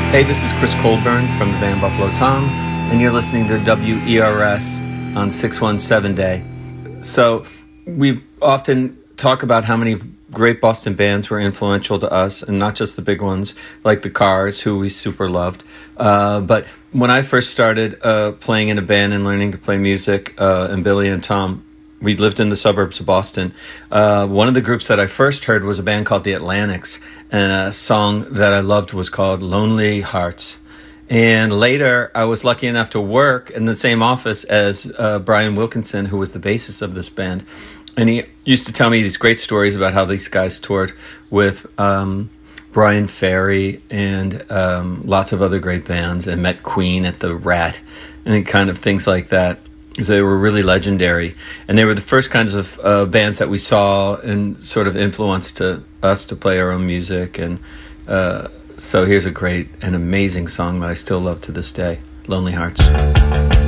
Hey, this is Chris Colburn from the band Buffalo Tom, and you're listening to WERS on 617 Day. So we often talk about how many great Boston bands were influential to us, and not just the big ones like the Cars, who we super loved. But when I first started playing in a band and learning to play music, and Billy and Tom, we lived in the suburbs of Boston. One of the groups that I first heard was a band called the Atlantics, and a song that I loved was called Lonely Hearts. And later, I was lucky enough to work in the same office as Brian Wilkinson, who was the bassist of this band. And he used to tell me these great stories about how these guys toured with Brian Ferry and lots of other great bands, and met Queen at the Rat and kind of things like that. They were really legendary, and they were the first kinds of bands that we saw and sort of influenced us to play our own music. And so here's a great and amazing song that I still love to this day, Lonely Hearts.